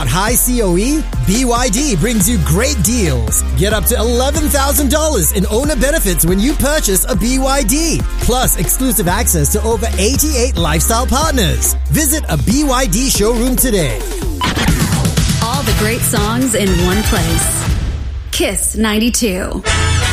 high COE? BYD brings you great deals. Get up to $11,000 in owner benefits when you purchase a BYD. Plus, exclusive access to over 88 lifestyle partners. Visit a BYD showroom today. All the great songs in one place. Kiss 92.